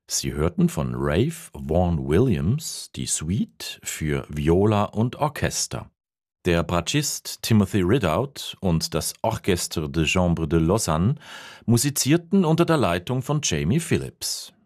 Sie hörten von Ralph Vaughan Williams die Suite für Viola und Orchester. Der Bratschist Timothy Ridout und das Orchestre de Chambre de Lausanne musizierten unter der Leitung von Jamie Phillips.